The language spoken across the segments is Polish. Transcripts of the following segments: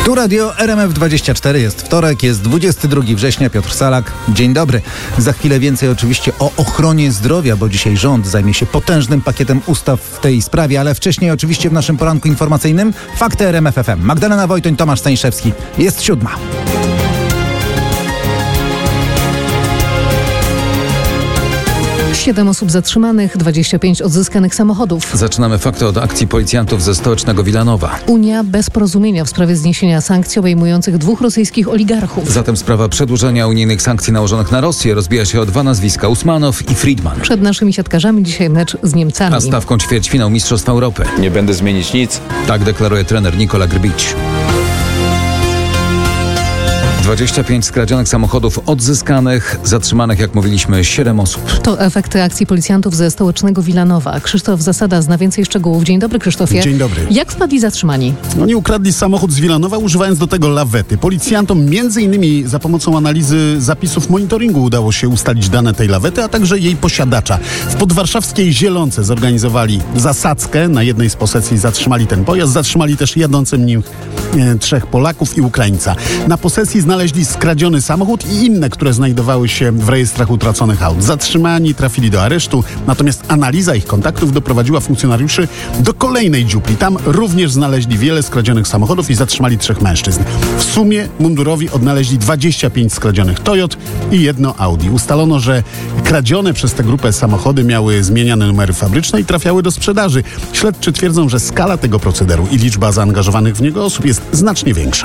Tu radio RMF24, jest wtorek, jest 22 września, Piotr Salak. Dzień dobry. Za chwilę więcej oczywiście o ochronie zdrowia, bo dzisiaj rząd zajmie się potężnym pakietem ustaw w tej sprawie, ale wcześniej oczywiście w naszym poranku informacyjnym fakty RMF FM. Magdalena Wojtoń, Tomasz Stańszewski. Jest 7. 7 osób zatrzymanych, 25 odzyskanych samochodów. Zaczynamy fakty od akcji policjantów ze stołecznego Wilanowa. Unia bez porozumienia w sprawie zniesienia sankcji obejmujących 2 rosyjskich oligarchów. Zatem sprawa przedłużenia unijnych sankcji nałożonych na Rosję rozbija się o 2 nazwiska: Usmanow i Friedman. Przed naszymi siatkarzami dzisiaj mecz z Niemcami. A stawką ćwierćfinał Mistrzostw Europy. Nie będę zmienić nic. Tak deklaruje trener Nikola Grbić. 25 skradzionych samochodów odzyskanych, zatrzymanych, jak mówiliśmy, 7 osób. To efekty akcji policjantów ze stołecznego Wilanowa. Krzysztof Zasada zna więcej szczegółów. Dzień dobry, Krzysztofie. Dzień dobry. Jak wpadli zatrzymani? Oni ukradli samochód z Wilanowa, używając do tego lawety. Policjantom m.in. za pomocą analizy zapisów monitoringu udało się ustalić dane tej lawety, a także jej posiadacza. W podwarszawskiej Zielonce zorganizowali zasadzkę. Na jednej z posesji zatrzymali ten pojazd. Zatrzymali też jadącym nim 3 Polaków i Ukraińca. Na posesji znaleźli skradziony samochód i inne, które znajdowały się w rejestrach utraconych aut. Zatrzymani trafili do aresztu, natomiast analiza ich kontaktów doprowadziła funkcjonariuszy do kolejnej dziupli. Tam również znaleźli wiele skradzionych samochodów i zatrzymali 3 mężczyzn. W sumie mundurowi odnaleźli 25 skradzionych Toyot i 1 Audi. Ustalono, że kradzione przez tę grupę samochody miały zmieniane numery fabryczne i trafiały do sprzedaży. Śledczy twierdzą, że skala tego procederu i liczba zaangażowanych w niego osób jest znacznie większa.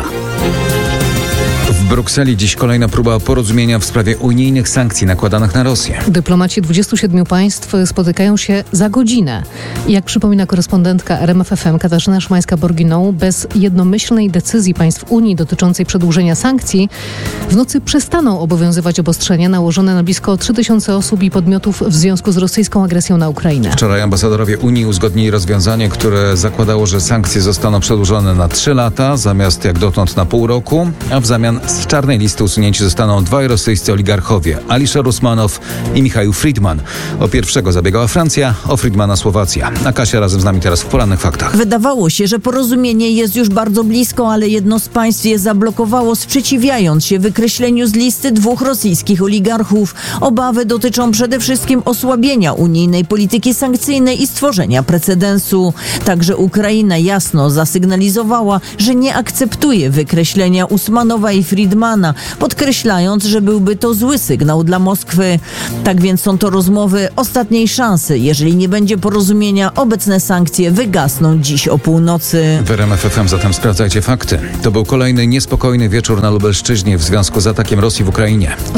W Brukseli dziś kolejna próba porozumienia w sprawie unijnych sankcji nakładanych na Rosję. Dyplomaci 27 państw spotykają się za godzinę. I jak przypomina korespondentka RMF FM Katarzyna Szymańska-Borginą, bez jednomyślnej decyzji państw Unii dotyczącej przedłużenia sankcji w nocy przestaną obowiązywać obostrzenia nałożone na blisko 3000 osób i podmiotów w związku z rosyjską agresją na Ukrainę. Wczoraj ambasadorowie Unii uzgodnili rozwiązanie, które zakładało, że sankcje zostaną przedłużone na 3 lata, zamiast jak dotąd na pół roku, a w zamian z czarnej listy usunięci zostaną 2 rosyjscy oligarchowie: Alisher Usmanow i Michał Friedman. O pierwszego zabiegała Francja, o Friedmana Słowacja. A Kasia razem z nami teraz w porannych faktach. Wydawało się, że porozumienie jest już bardzo blisko, ale jedno z państw je zablokowało, sprzeciwiając się wykreśleniu z listy 2 rosyjskich oligarchów. Obawy dotyczą przede wszystkim osłabienia unijnej polityki sankcyjnej i stworzenia precedensu. Także Ukraina jasno zasygnalizowała, że nie akceptuje wykreślenia Usmanowa i Friedmana, podkreślając, że byłby to zły sygnał dla Moskwy. Tak więc są to rozmowy ostatniej szansy. Jeżeli nie będzie porozumienia, obecne sankcje wygasną dziś o północy. W RMF FM zatem sprawdzajcie fakty. To był kolejny niespokojny wieczór na Lubelszczyźnie w związku z atakiem Rosji w Ukrainie. O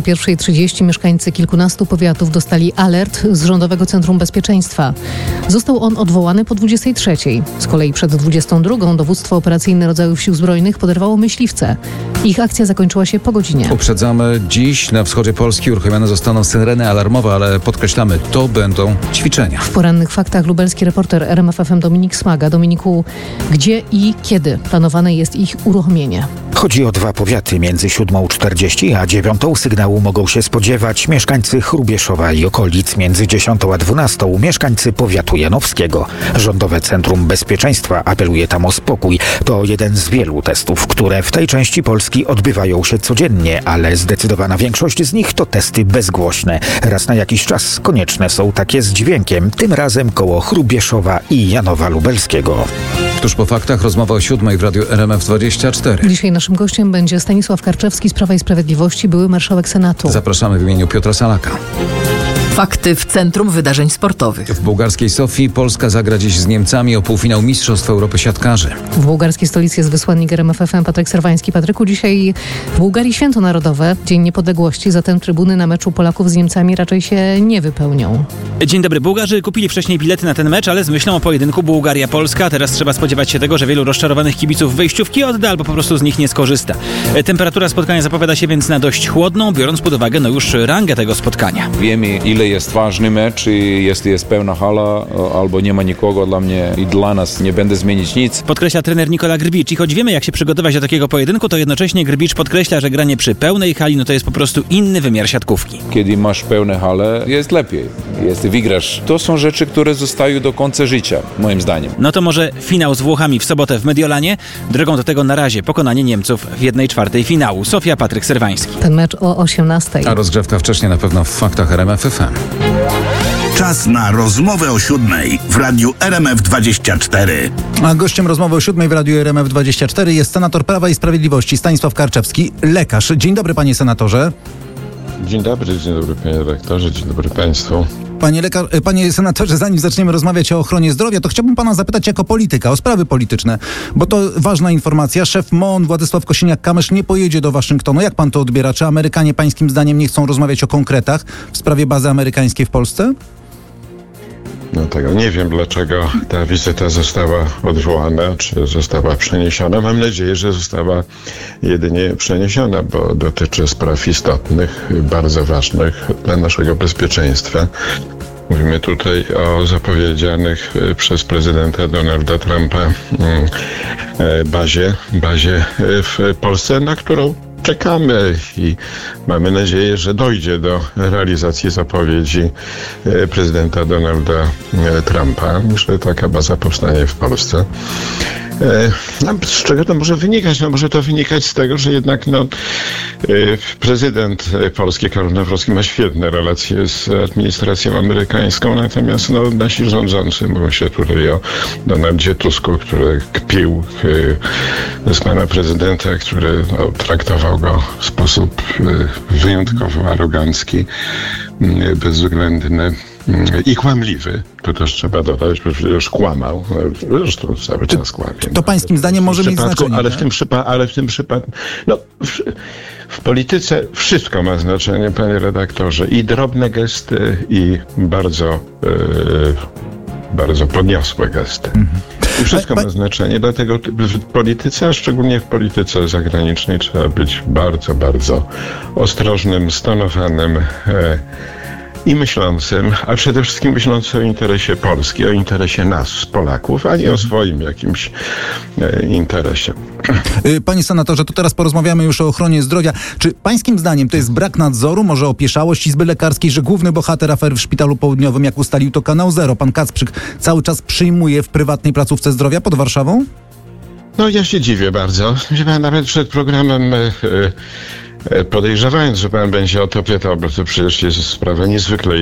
21:30 mieszkańcy kilkunastu powiatów dostali alert z Rządowego Centrum Bezpieczeństwa. Został on odwołany po 23:00. Z kolei przed 22:00 dowództwo operacyjne rodzajów sił zbrojnych poderwało myśliwce. Ich akcja zakończyła się po godzinie. Uprzedzamy, dziś na wschodzie Polski uruchomione zostaną syreny alarmowe, ale podkreślamy, to będą ćwiczenia. W porannych faktach lubelski reporter RMF FM Dominik Smaga. Dominiku, gdzie i kiedy planowane jest ich uruchomienie? Chodzi o 2 powiaty. Między 7:40 a 9:00 sygnału mogą się spodziewać mieszkańcy Hrubieszowa i okolic. Między 10:00 a 12:00 mieszkańcy powiatu janowskiego. Rządowe Centrum Bezpieczeństwa apeluje tam o spokój. To jeden z wielu testów, które w tej części Polski odbywają się codziennie, ale zdecydowana większość z nich to testy bezgłośne. Raz na jakiś czas konieczne są takie z dźwiękiem, tym razem koło Hrubieszowa i Janowa Lubelskiego. Tuż po faktach rozmowa o 7:00 w radiu RMF24. Dzisiaj naszym gościem będzie Stanisław Karczewski z Prawa i Sprawiedliwości, były marszałek Senatu. Zapraszamy w imieniu Piotra Salaka. Fakty w Centrum Wydarzeń Sportowych. W bułgarskiej Sofii Polska zagra dziś z Niemcami o półfinał Mistrzostw Europy siatkarzy. W bułgarskiej stolicy jest wysłannik RMF FM Patryk Serwański. Patryku, dzisiaj w Bułgarii święto narodowe, Dzień Niepodległości, zatem trybuny na meczu Polaków z Niemcami raczej się nie wypełnią. Dzień dobry. Bułgarzy kupili wcześniej bilety na ten mecz, ale z myślą o pojedynku Bułgaria-Polska. Teraz trzeba spodziewać się tego, że wielu rozczarowanych kibiców wejściówki odda albo po prostu z nich nie skorzysta. Temperatura spotkania zapowiada się więc na dość chłodną, biorąc pod uwagę już rangę tego spotkania. Wiemy, ile ile jest ważny mecz i jeśli jest pełna hala albo nie ma nikogo, dla mnie i dla nas nie będę zmienić nic. Podkreśla trener Nikola Grbicz. I choć wiemy, jak się przygotować do takiego pojedynku, to jednocześnie Grbicz podkreśla, że granie przy pełnej hali to jest po prostu inny wymiar siatkówki. Kiedy masz pełne hale, jest lepiej. Jeśli wygrasz, to są rzeczy, które zostają do końca życia, moim zdaniem. No to może finał z Włochami w sobotę w Mediolanie. Drogą do tego na razie pokonanie Niemców w 1/4 finału. Sofia Patryk Serwański. Ten mecz o 18:00. A rozgrzewka wcześniej na pewno w faktach RMF FM. Czas na rozmowę o 7:00 w radiu RMF24. A gościem rozmowy o 7:00 w radiu RMF24 jest senator Prawa i Sprawiedliwości Stanisław Karczewski, lekarz. Dzień dobry, panie senatorze. Dzień dobry panie redaktorze, dzień dobry państwu. Panie senatorze, zanim zaczniemy rozmawiać o ochronie zdrowia, to chciałbym pana zapytać jako polityka o sprawy polityczne, bo to ważna informacja. Szef MON Władysław Kosiniak-Kamysz nie pojedzie do Waszyngtonu. Jak pan to odbiera? Czy Amerykanie pańskim zdaniem nie chcą rozmawiać o konkretach w sprawie bazy amerykańskiej w Polsce? No tego nie wiem, dlaczego ta wizyta została odwołana, czy została przeniesiona. Mam nadzieję, że została jedynie przeniesiona, bo dotyczy spraw istotnych, bardzo ważnych dla naszego bezpieczeństwa. Mówimy tutaj o zapowiedzianych przez prezydenta Donalda Trumpa bazie w Polsce, na którą czekamy i mamy nadzieję, że dojdzie do realizacji zapowiedzi prezydenta Donalda Trumpa, że taka baza powstanie w Polsce. Z czego to może wynikać? No może to wynikać z tego, że jednak prezydent Polski Karol Nawrocki ma świetne relacje z administracją amerykańską, natomiast nasi rządzący, mówią się tutaj o Donaldzie Tusku, który kpił z pana prezydenta, który traktował go w sposób wyjątkowo arogancki, bezwzględny i kłamliwy. To też trzeba dodać, bo już kłamał. Zresztą cały czas kłamie. To pańskim zdaniem może mieć znaczenie. Ale w tym przypadku... W polityce wszystko ma znaczenie, panie redaktorze. I drobne gesty, i bardzo podniosłe gesty. I wszystko ma znaczenie, dlatego w polityce, a szczególnie w polityce zagranicznej trzeba być bardzo, bardzo ostrożnym, stonowanym i myślącym, a przede wszystkim myślącym o interesie Polski, o interesie nas, Polaków, a nie o swoim jakimś interesie. Panie senatorze, to teraz porozmawiamy już o ochronie zdrowia. Czy pańskim zdaniem to jest brak nadzoru, może opieszałość Izby Lekarskiej, że główny bohater afery w Szpitalu Południowym, jak ustalił to Kanał Zero, pan Kacprzyk, cały czas przyjmuje w prywatnej placówce zdrowia pod Warszawą? No ja się dziwię bardzo. Nawet przed programem podejrzewając, że pan będzie o to pytał, bo to przecież jest sprawa niezwykle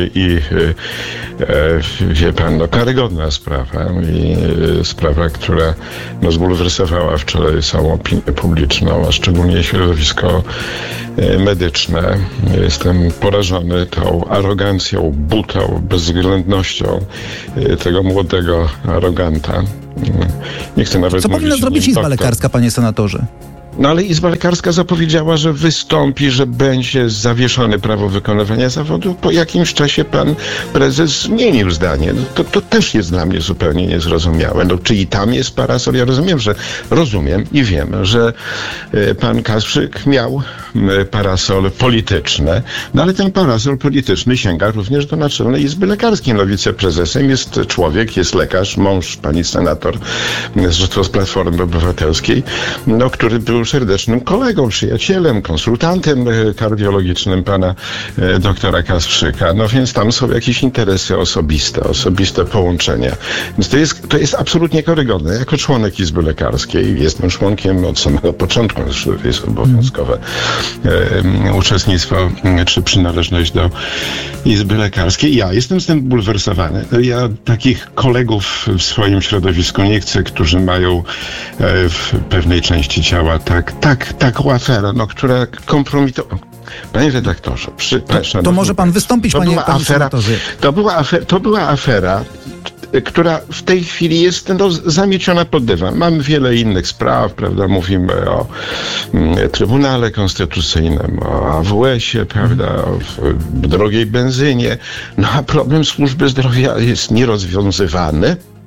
wie pan, karygodna sprawa i sprawa, która zbulwersowała wczoraj całą opinię publiczną, a szczególnie środowisko medyczne. Jestem porażony tą arogancją, butą, bezwzględnością tego młodego aroganta. Nie chcę nawet Co powinna zrobić Izba Lekarska, panie senatorze? No ale Izba Lekarska zapowiedziała, że wystąpi, że będzie zawieszone prawo wykonywania zawodu. Po jakimś czasie pan prezes zmienił zdanie. To też jest dla mnie zupełnie niezrozumiałe. Czy i tam jest parasol? Ja rozumiem i wiem, że pan Kasprzyk miał parasol polityczny, no ale ten parasol polityczny sięga również do Naczelnej Izby Lekarskiej. Wiceprezesem jest człowiek, jest lekarz, mąż pani senator z Platformy Obywatelskiej, który był serdecznym kolegą, przyjacielem, konsultantem kardiologicznym pana doktora Kasprzyka. Więc tam są jakieś interesy osobiste połączenia. Więc to jest absolutnie karygodne. Jako członek Izby Lekarskiej, jestem członkiem od samego początku, jest obowiązkowe uczestnictwo czy przynależność do Izby Lekarskiej. Ja jestem z tym bulwersowany. Ja takich kolegów w swoim środowisku nie chcę, którzy mają w pewnej części ciała taką aferę, która kompromitowała. Panie redaktorze, to może pan wystąpić, panie senatorze. To była afera, która w tej chwili jest zamieciona pod dywan. Mamy wiele innych spraw, prawda? Mówimy o Trybunale Konstytucyjnym, o AWS-ie, prawda? O drogiej benzynie. A problem służby zdrowia jest nierozwiązywany,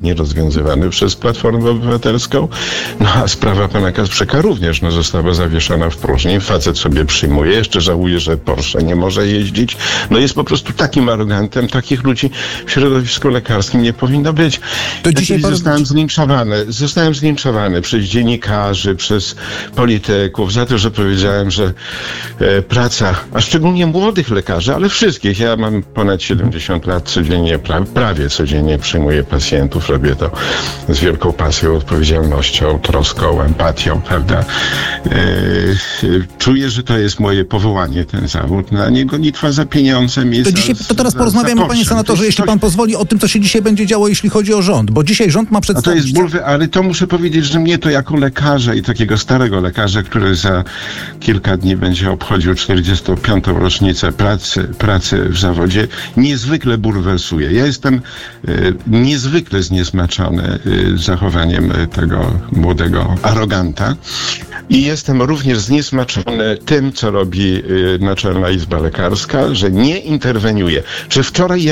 kompletnie rozwiązywany przez Platformę Obywatelską. No a sprawa pana Kasprzaka również została zawieszona w próżni. Facet sobie przyjmuje, jeszcze żałuje, że Porsche nie może jeździć. No jest po prostu takim arogantem. Takich ludzi w środowisku lekarskim nie powinno być. To dzisiaj Zostałem zlinczowany przez dziennikarzy, przez polityków za to, że powiedziałem, że praca, a szczególnie młodych lekarzy, ale wszystkich. Ja mam ponad 70 lat, codziennie, prawie codziennie przyjmuję pacjentów. Robię to z wielką pasją, odpowiedzialnością, troską, empatią, prawda? Czuję, że to jest moje powołanie, ten zawód. Na nie gonitwa za pieniądzem jest. To teraz porozmawiamy, panie senatorze, jeśli pan pozwoli, o tym, co się dzisiaj będzie działo, jeśli chodzi o rząd. Bo dzisiaj rząd ma przedstawić... A to jest ale to muszę powiedzieć, że mnie to jako lekarza i takiego starego lekarza, który za kilka dni będzie obchodził 45. rocznicę pracy w zawodzie, niezwykle bulwersuje. Ja jestem niezwykle zniesmaczony zachowaniem tego młodego aroganta i jestem również zniesmaczony tym, co robi Naczelna Izba Lekarska, że nie interweniuje. Czy wczoraj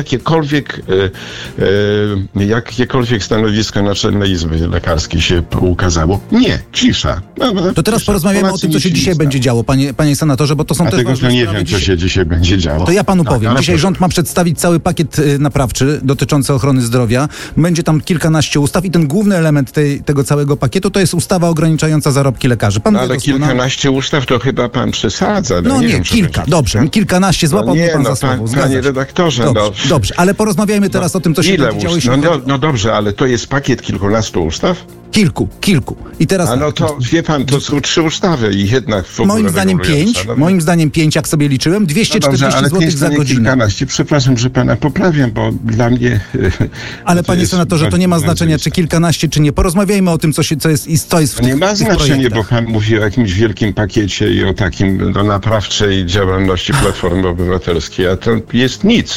jakiekolwiek stanowisko Naczelnej Izby Lekarskiej się ukazało? Nie, cisza. To teraz porozmawiamy o tym, co się dzisiaj będzie działo, panie senatorze, bo to są też ważne nie wiem, co się dzisiaj będzie działo. To ja panu powiem. Dzisiaj rząd ma przedstawić cały pakiet naprawczy dotyczący ochrony zdrowia. Będzie tam kilkanaście ustaw i ten główny element tego całego pakietu to jest ustawa ograniczająca zarobki lekarzy. Ale kilkanaście ustaw to chyba pan przesadza. No nie, kilka. Dobrze, kilkanaście. Złapał mnie pan za słowo. Panie redaktorze. Dobrze, ale porozmawiajmy teraz o tym, co się będzie działo. No dobrze, ale to jest pakiet kilkunastu ustaw? Kilku. I teraz... A no to, wie pan, to są 3 ustawy i jednak w ogóle Moim zdaniem 5, jak sobie liczyłem, 240 zł za godzinę. Kilkanaście. Przepraszam, że pana poprawiam, bo dla mnie... Ale panie senatorze, to nie ma znaczenia, czy kilkanaście, czy nie. Porozmawiajmy o tym, co jest w tych Nie ma znaczenia, projektach. bo pan mówi o jakimś wielkim pakiecie i o takim naprawczej działalności Platformy Obywatelskiej, a to jest nic.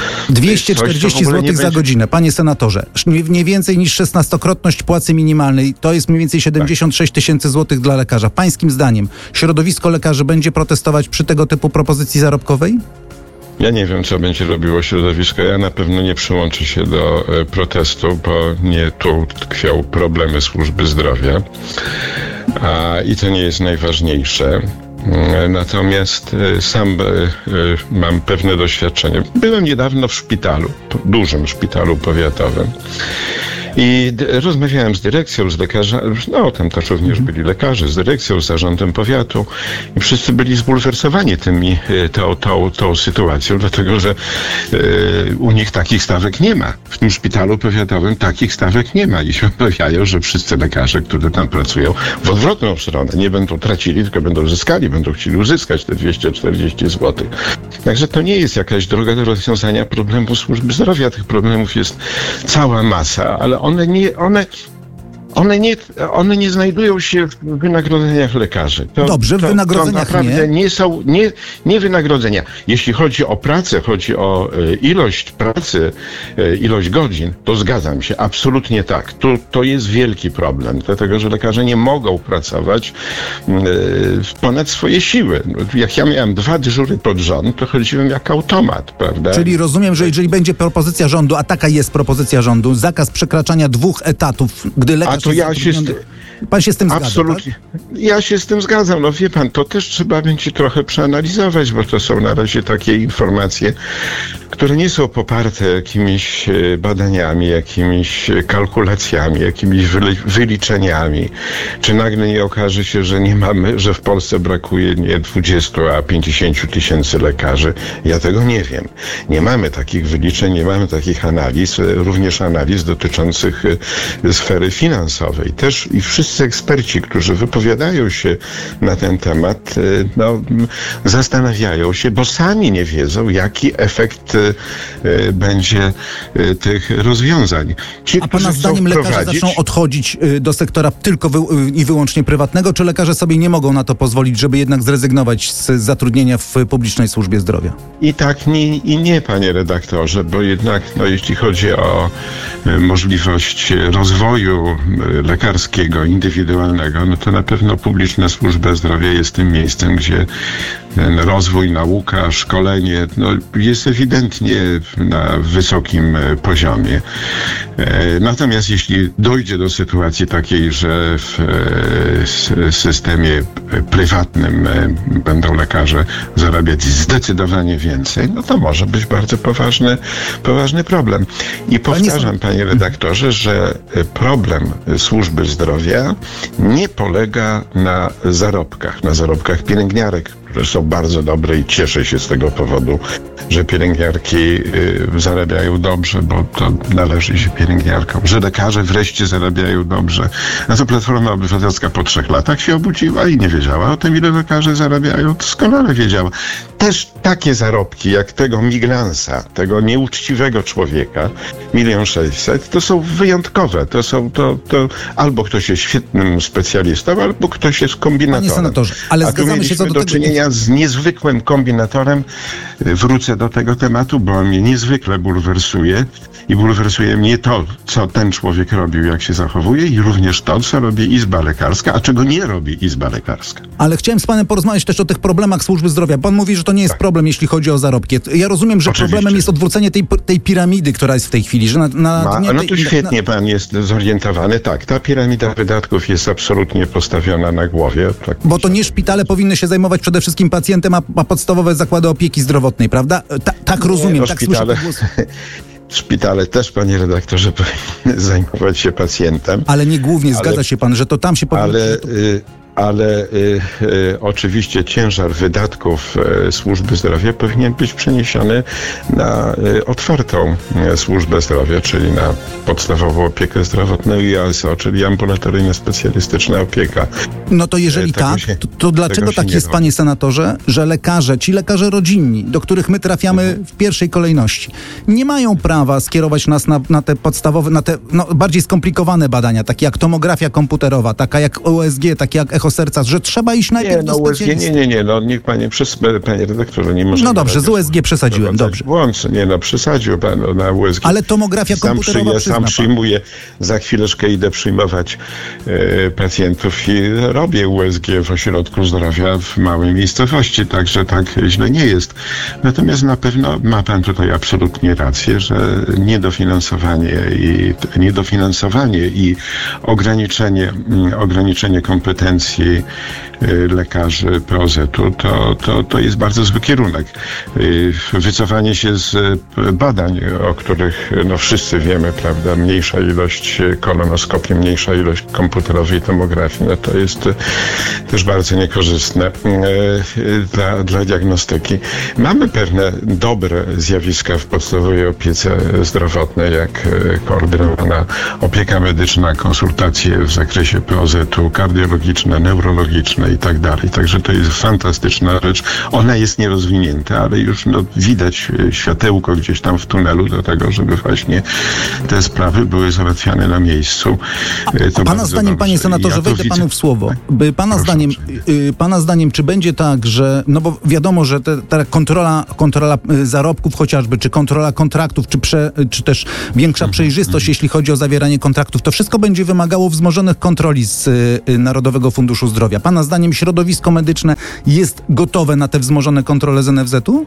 240 zł za godzinę. Panie senatorze, nie więcej niż 16-krotność płacy minimalnej. To jest mniej więcej 76 tysięcy złotych dla lekarza. Pańskim zdaniem środowisko lekarzy będzie protestować przy tego typu propozycji zarobkowej? Ja nie wiem, co będzie robiło środowisko. Ja na pewno nie przyłączę się do protestu, bo nie tu tkwią problemy służby zdrowia. I to nie jest najważniejsze. Natomiast sam mam pewne doświadczenie. Byłem niedawno w szpitalu, dużym szpitalu powiatowym. I rozmawiałem z dyrekcją, z lekarzami, tam też również byli lekarze, z dyrekcją, z zarządem powiatu i wszyscy byli zbulwersowani tą sytuacją, dlatego że u nich takich stawek nie ma. W tym szpitalu powiatowym takich stawek nie ma i się obawiają, że wszyscy lekarze, którzy tam pracują, w odwrotną stronę nie będą tracili, tylko będą zyskali, będą chcieli uzyskać te 240 zł. Także to nie jest jakaś droga do rozwiązania problemu służby zdrowia. Tych problemów jest cała masa, ale one nie znajdują się w wynagrodzeniach lekarzy. Dobrze, w wynagrodzeniach to naprawdę nie są nie wynagrodzenia. Jeśli chodzi o pracę, chodzi o ilość pracy, ilość godzin, to zgadzam się, absolutnie tak. To jest wielki problem, dlatego że lekarze nie mogą pracować ponad swoje siły. Jak ja miałem 2 dyżury pod rząd, to chodziłem jak automat, prawda? Czyli rozumiem, że jeżeli będzie propozycja rządu, a taka jest propozycja rządu, zakaz przekraczania 2 etatów, gdy lekarz pan się z tym zgadza, absolutnie. Tak? Ja się z tym zgadzam. Wie pan, to też trzeba będzie trochę przeanalizować, bo to są na razie takie informacje, które nie są poparte jakimiś badaniami, jakimiś kalkulacjami, jakimiś wyliczeniami. Czy nagle nie okaże się, że w Polsce brakuje nie 20, a 50 tysięcy lekarzy? Ja tego nie wiem. Nie mamy takich wyliczeń, nie mamy takich analiz, również analiz dotyczących sfery finansowej. Też i wszyscy eksperci, którzy wypowiadają się na ten temat, zastanawiają się, bo sami nie wiedzą, jaki efekt będzie tych rozwiązań. A pana zdaniem lekarze zaczną odchodzić do sektora tylko i wyłącznie prywatnego, czy lekarze sobie nie mogą na to pozwolić, żeby jednak zrezygnować z zatrudnienia w publicznej służbie zdrowia? I tak i nie, panie redaktorze, bo jednak jeśli chodzi o możliwość rozwoju lekarskiego, indywidualnego, to na pewno publiczna służba zdrowia jest tym miejscem, gdzie ten rozwój, nauka, szkolenie jest ewidentnie na wysokim poziomie. Natomiast jeśli dojdzie do sytuacji takiej, że w systemie prywatnym będą lekarze zarabiać zdecydowanie więcej, to może być bardzo poważny problem. I powtarzam, panie redaktorze, że problem służby zdrowia nie polega na zarobkach pielęgniarek, które są bardzo dobre i cieszę się z tego powodu, że pielęgniarki zarabiają dobrze, bo to należy się pielęgniarkom, że lekarze wreszcie zarabiają dobrze. A to Platforma Obywatelska po 3 latach się obudziła i nie wiedziała o tym, ile lekarze zarabiają. Doskonale wiedziała. Też takie zarobki, jak tego migransa, tego nieuczciwego człowieka, 1 600 000, to są wyjątkowe. To albo ktoś jest świetnym specjalistą, albo ktoś jest kombinatorem. Panie senatorze, ale zgadzamy się co do czynienia z niezwykłym kombinatorem. Wrócę do tego tematu, bo on mnie niezwykle bulwersuje i bulwersuje mnie to, co ten człowiek robił, jak się zachowuje i również to, co robi Izba Lekarska, a czego nie robi Izba Lekarska. Ale chciałem z panem porozmawiać też o tych problemach służby zdrowia. Pan mówi, że to nie jest problem, jeśli chodzi o zarobki. Ja rozumiem, że problemem jest odwrócenie tej piramidy, która jest w tej chwili. Że to świetnie pan jest zorientowany. Tak, ta piramida wydatków jest absolutnie postawiona na głowie. Tak. Bo to nie szpitale powinny się zajmować przede wszystkim pacjentem, a podstawowe zakłady opieki zdrowotnej, prawda? Tak rozumiem, tak słyszę ten głos. Szpitale też, panie redaktorze, powinny zajmować się pacjentem. Ale nie głównie, zgadza się pan, że to tam się powinno... Ale oczywiście ciężar wydatków służby zdrowia powinien być przeniesiony na otwartą służbę zdrowia, czyli na podstawową opiekę zdrowotną i ASO, czyli ambulatoryjna specjalistyczna opieka. No to jeżeli to dlaczego tak jest, panie senatorze, że ci lekarze rodzinni, do których my trafiamy w pierwszej kolejności, nie mają prawa skierować nas na te podstawowe, na te bardziej skomplikowane badania, takie jak tomografia komputerowa, taka jak USG, takie jak echo serca, że trzeba iść najpierw do specjalisty. Nie, niech panie redaktorze, nie może... No dobrze, z USG przesadziłem, dobrze. Przesadził pan na USG. Ale tomografia komputerowa sam przyjmuję, za chwileczkę idę przyjmować pacjentów i robię USG w ośrodku zdrowia w małej miejscowości, także tak źle nie jest. Natomiast na pewno ma pan tutaj absolutnie rację, że niedofinansowanie i ograniczenie kompetencji lekarzy POZ-u to jest bardzo zły kierunek. Wycofanie się z badań, o których wszyscy wiemy, prawda, mniejsza ilość kolonoskopii, mniejsza ilość komputerowej tomografii, to jest też bardzo niekorzystne dla diagnostyki. Mamy pewne dobre zjawiska w podstawowej opiece zdrowotnej, jak koordynowana opieka medyczna, konsultacje w zakresie POZ-u, kardiologiczne, neurologiczne i tak dalej. Także to jest fantastyczna rzecz. Ona jest nierozwinięta, ale już widać światełko gdzieś tam w tunelu do tego, żeby właśnie te sprawy były załatwiane na miejscu. Pana zdaniem, panie senatorze, wejdę panu w słowo. Pana zdaniem, czy będzie tak, że, bo wiadomo, że ta kontrola zarobków chociażby, czy kontrola kontraktów, czy też większa przejrzystość, jeśli chodzi o zawieranie kontraktów, to wszystko będzie wymagało wzmożonych kontroli z Narodowego Funduszu Zdrowia. Pana zdaniem środowisko medyczne jest gotowe na te wzmożone kontrole z NFZ-u?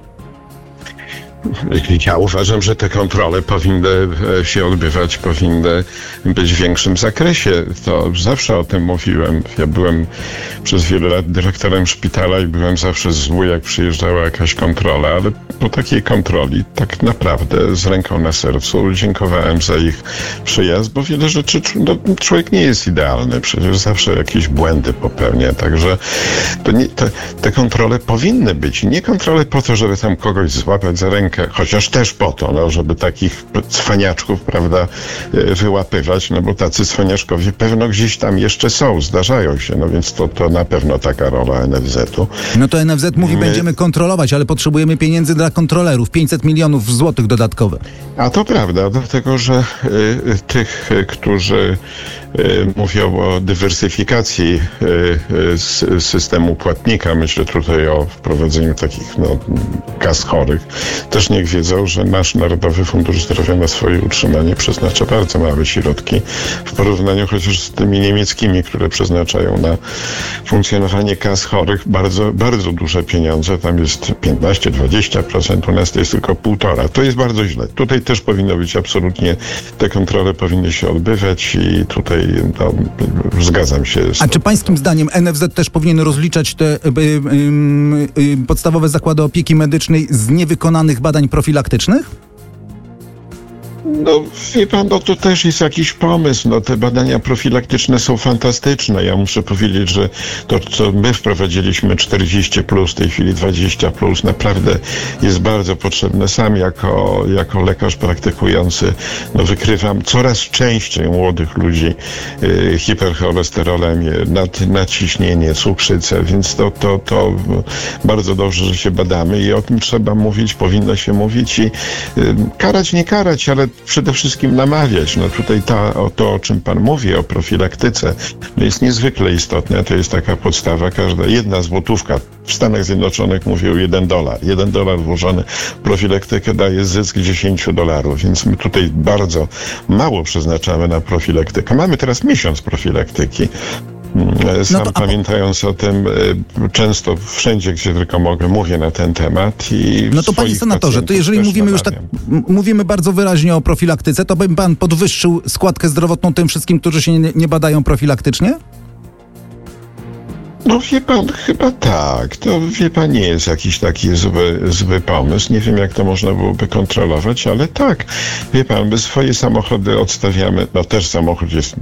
Ja uważam, że te kontrole powinny się odbywać, powinny być w większym zakresie. To zawsze o tym mówiłem. Ja byłem przez wiele lat dyrektorem szpitala i byłem zawsze zły, jak przyjeżdżała jakaś kontrola, ale po takiej kontroli tak naprawdę z ręką na sercu dziękowałem za ich przyjazd, bo wiele rzeczy, człowiek nie jest idealny, przecież zawsze jakieś błędy popełnia, także te kontrole powinny być. Nie kontrole po to, żeby tam kogoś złapać za rękę, chociaż też po to, żeby takich cwaniaczków, prawda, wyłapywać, bo tacy cwaniaczkowie pewno gdzieś tam jeszcze są, zdarzają się, więc to na pewno taka rola NFZ-u. No to NFZ mówi, będziemy kontrolować, ale potrzebujemy pieniędzy dla kontrolerów, 500 milionów złotych dodatkowe. A to prawda, dlatego, że tych, którzy Mówią o dywersyfikacji systemu płatnika. Myślę tutaj o wprowadzeniu takich kas chorych. Też niech wiedzą, że nasz Narodowy Fundusz Zdrowia na swoje utrzymanie przeznacza bardzo małe środki w porównaniu chociaż z tymi niemieckimi, które przeznaczają na funkcjonowanie kas chorych bardzo, bardzo duże pieniądze. Tam jest 15-20%, u nas to jest tylko 1,5%. To jest bardzo źle. Tutaj też powinno być absolutnie, te kontrole powinny się odbywać i tutaj zgadzam się z A czy pańskim zdaniem NFZ też powinien rozliczać te podstawowe zakłady opieki medycznej z niewykonanych badań profilaktycznych? Wie pan, to też jest jakiś pomysł. Te badania profilaktyczne są fantastyczne. Ja muszę powiedzieć, że to, co my wprowadziliśmy 40+, w tej chwili 20+, naprawdę jest bardzo potrzebne. Sam jako lekarz praktykujący wykrywam coraz częściej u młodych ludzi hipercholesterolemię, nadciśnienie, cukrzycę, więc to bardzo dobrze, że się badamy i o tym trzeba mówić, powinno się mówić i karać, nie karać, ale przede wszystkim namawiać. Tutaj to, o czym pan mówi, o profilaktyce, jest niezwykle istotne. To jest taka podstawa. Każda jedna złotówka w Stanach Zjednoczonych mówią $1. $1 włożony w profilaktykę daje zysk $10, więc my tutaj bardzo mało przeznaczamy na profilaktykę. Mamy teraz miesiąc profilaktyki. Pamiętając o tym, często wszędzie, gdzie tylko mogę, mówię na ten temat. To panie senatorze, to jeżeli mówimy już tak, mówimy bardzo wyraźnie o profilaktyce, to by pan podwyższył składkę zdrowotną tym wszystkim, którzy się nie badają profilaktycznie? Wie pan, chyba tak. To, wie pan, nie jest jakiś taki zły pomysł. Nie wiem, jak to można byłoby kontrolować, ale tak. Wie pan, my swoje samochody odstawiamy, też samochód jest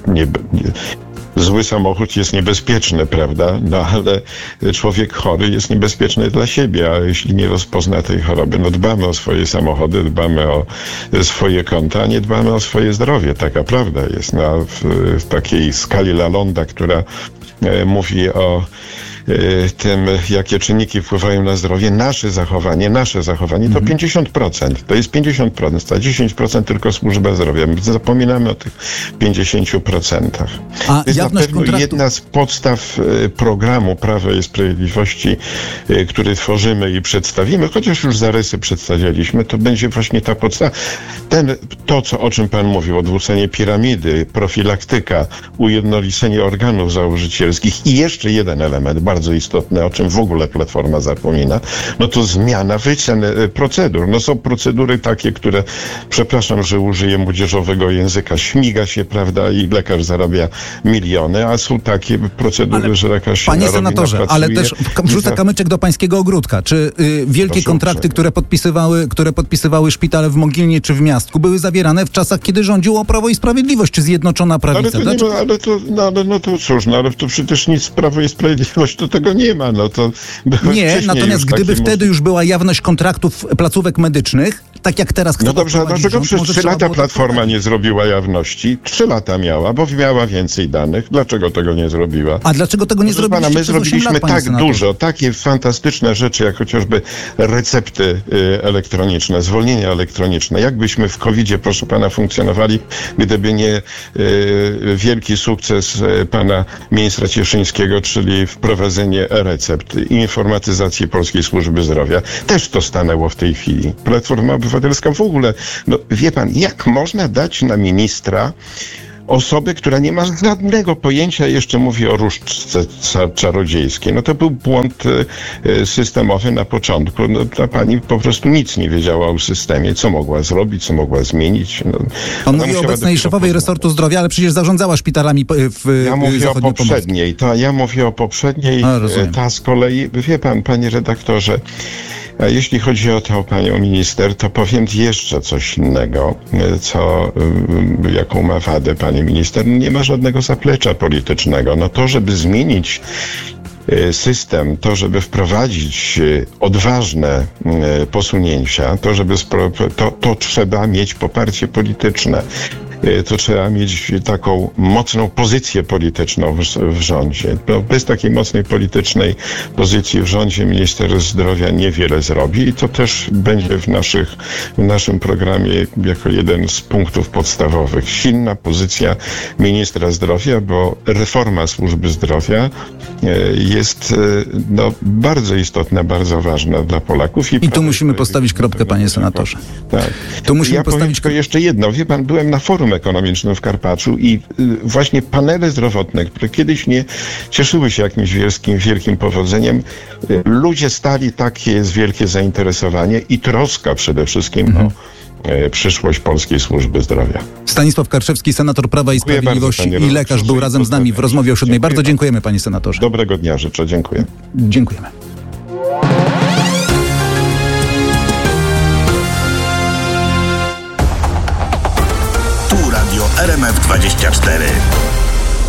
zły samochód jest niebezpieczny, prawda? Ale człowiek chory jest niebezpieczny dla siebie, a jeśli nie rozpozna tej choroby, dbamy o swoje samochody, dbamy o swoje konta, a nie dbamy o swoje zdrowie. Taka prawda jest w takiej skali Lalonda, która mówi o tym, jakie czynniki wpływają na zdrowie. Nasze zachowanie to 50%. To jest 50%, a 10% tylko służba zdrowia. My zapominamy o tych 50%. To jest na pewno jedna z podstaw programu Prawa i Sprawiedliwości, który tworzymy i przedstawimy, chociaż już zarysy przedstawialiśmy, to będzie właśnie ta podstawa. O czym pan mówił, odwrócenie piramidy, profilaktyka, ujednolicenie organów założycielskich i jeszcze jeden element, bardzo istotne, o czym w ogóle Platforma zapomina, to zmiana wycen procedur. Są procedury takie, które, przepraszam, że użyję młodzieżowego języka, śmiga się, prawda, i lekarz zarabia miliony, a są takie procedury, że lekarz się panie senatorze, ale też wrzucę kamyczek do pańskiego ogródka. Czy wielkie kontrakty, które podpisywały szpitale w Mogilnie czy w Miastku, były zawierane w czasach, kiedy rządziło Prawo i Sprawiedliwość, czy Zjednoczona Prawica? Ale to cóż, ale to przecież nic Prawo i Sprawiedliwość do tego nie ma. Nie, natomiast gdyby wtedy już była jawność kontraktów placówek medycznych, tak jak teraz... dobrze, a dlaczego przez 3 lata Platforma nie zrobiła jawności? 3 lata miała, bo miała więcej danych. Dlaczego tego nie zrobiła? A dlaczego tego nie zrobiliście? My zrobiliśmy tak dużo, takie fantastyczne rzeczy, jak chociażby recepty elektroniczne, zwolnienia elektroniczne. Jakbyśmy w COVID-zie, proszę pana, funkcjonowali, gdyby nie wielki sukces pana ministra Cieszyńskiego, czyli wprowadzenie e-recept i informatyzacji Polskiej Służby Zdrowia. Też to stanęło w tej chwili. Platforma Obywatelska w ogóle, wie pan, jak można dać na ministra osobę, która nie ma żadnego pojęcia, jeszcze mówi o różdżce czarodziejskiej. To był błąd systemowy na początku. Ta pani po prostu nic nie wiedziała o systemie, co mogła zrobić, co mogła zmienić. Pan mówi o obecnej szefowej resortu zdrowia, ale przecież zarządzała szpitalami w Ja mówię o poprzedniej. Ja mówię o poprzedniej. Ta z kolei, wie pan, panie redaktorze, a jeśli chodzi o tę panią minister, to powiem jeszcze coś innego, jaką ma wadę pani minister. Nie ma żadnego zaplecza politycznego. To, żeby zmienić system, to, żeby wprowadzić odważne posunięcia, to trzeba mieć poparcie polityczne. to trzeba mieć taką mocną pozycję polityczną w rządzie. No, bez takiej mocnej politycznej pozycji w rządzie minister zdrowia niewiele zrobi i to też będzie w naszym programie jako jeden z punktów podstawowych. Silna pozycja ministra zdrowia, bo reforma służby zdrowia jest bardzo istotna, bardzo ważna dla Polaków. I tu musimy postawić kropkę, panie senatorze. Tak. Tu musimy ja powiem tylko jeszcze jedno. Wie pan, byłem na forum ekonomicznym w Karpaczu i właśnie panele zdrowotne, które kiedyś nie cieszyły się jakimś wielkim powodzeniem, ludzie stali, takie jest wielkie zainteresowanie i troska przede wszystkim o przyszłość polskiej służby zdrowia. Stanisław Karczewski, senator Prawa i Sprawiedliwości i lekarz, był razem z nami w rozmowie o 7. Bardzo dziękujemy, panie senatorze. Dobrego dnia życzę. Dziękuję. Dziękujemy. Tu Radio RMF 24.